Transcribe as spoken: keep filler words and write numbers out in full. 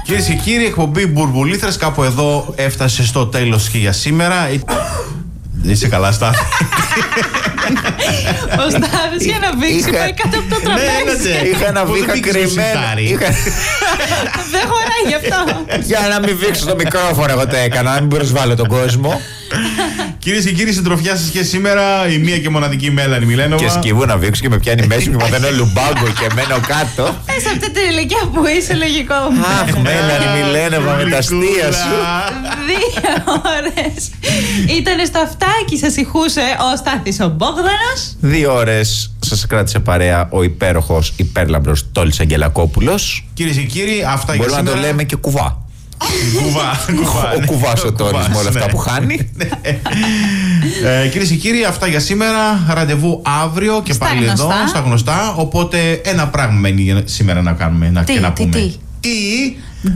Κυρίες και κύριοι, εκπομπή Μπουρμπουλήθρας κάπου εδώ έφτασε στο τέλος και για σήμερα. Είσαι καλά, Στάθη? Ο Στάθης για να βήξει πάει κάτω από το τραπέζι. Είχα ένα βήχα κρυμμένο. Δεν χωράει γι' αυτό. Για να μην βήξω το μικρόφωνο, εγώ το έκανα, να μην προσβάλλω τον κόσμο. Κυρίες και κύριοι, συντροφιά σας και σήμερα η μία και μοναδική Μέλανη Μιλένοβα. Και σκύβω να βήξω και με πιάνει μέση μου και μαθαίνω λουμπάγκο και μένω κάτω. Ε, σε αυτή την ηλικία που είσαι, λογικό. Αχ, Μέλανη Μιλένοβα με τα αστεία σου. Δύο ώρες. Ήτανε στο αυτάκι, σας ηχούσε ο Στάθης ο Μπόγδανος. Δύο ώρες σας κράτησε παρέα ο υπέροχος, υπέρλαμπρος Τόλης Αγγελακόπουλος. Κυρίες και κύριοι, αυτά για Μπορούμε σήμερα. να το λέμε και κουβά. Κουβά. Ο κουβάς ο Τόλης με όλα αυτά που χάνει. ε, Κυρίες και κύριοι, αυτά για σήμερα. Ραντεβού αύριο και Στα πάλι γνωστά. εδώ, στα γνωστά. Οπότε ένα πράγμα μένει σήμερα να κάνουμε να, Τι, και να τι, πούμε. τι. Τι